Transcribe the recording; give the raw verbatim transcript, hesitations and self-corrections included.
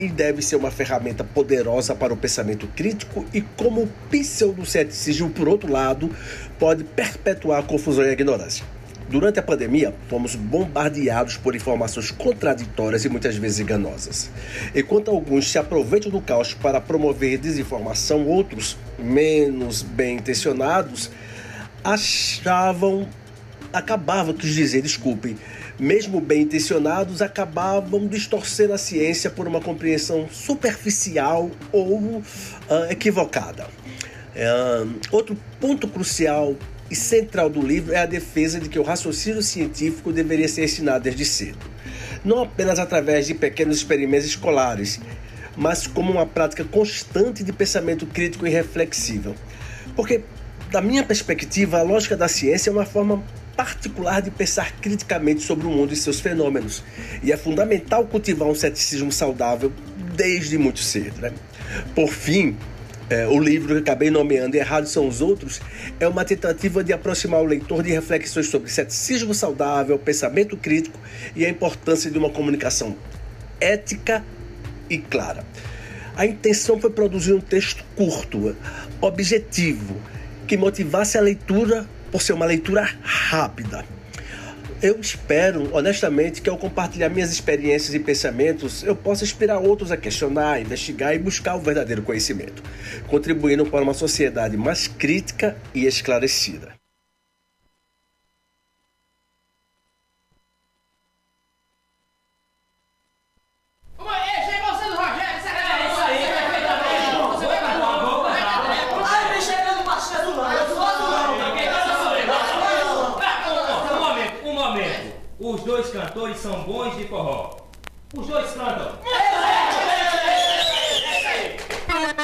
deve ser uma ferramenta poderosa para o pensamento crítico e como o pseudoceticismo, por outro lado, pode perpetuar a confusão e a ignorância. Durante a pandemia, fomos bombardeados por informações contraditórias e muitas vezes enganosas. Enquanto alguns se aproveitam do caos para promover desinformação, outros, menos bem intencionados, achavam, acabavam, quis dizer, desculpem, mesmo bem intencionados, acabavam distorcendo a ciência por uma compreensão superficial ou uh, equivocada. Uh, outro ponto crucial e central do livro é a defesa de que o raciocínio científico deveria ser ensinado desde cedo. Não apenas através de pequenos experimentos escolares, mas como uma prática constante de pensamento crítico e reflexível. Porque, da minha perspectiva, a lógica da ciência é uma forma particular de pensar criticamente sobre o mundo e seus fenômenos. E é fundamental cultivar um ceticismo saudável desde muito cedo, né? Por fim, é, o livro que acabei nomeando Errados São os Outros é uma tentativa de aproximar o leitor de reflexões sobre ceticismo saudável, pensamento crítico e a importância de uma comunicação ética e clara. A intenção foi produzir um texto curto, objetivo, que motivasse a leitura por ser uma leitura rápida. Eu espero, honestamente, que ao compartilhar minhas experiências e pensamentos, eu possa inspirar outros a questionar, investigar e buscar o verdadeiro conhecimento, contribuindo para uma sociedade mais crítica e esclarecida.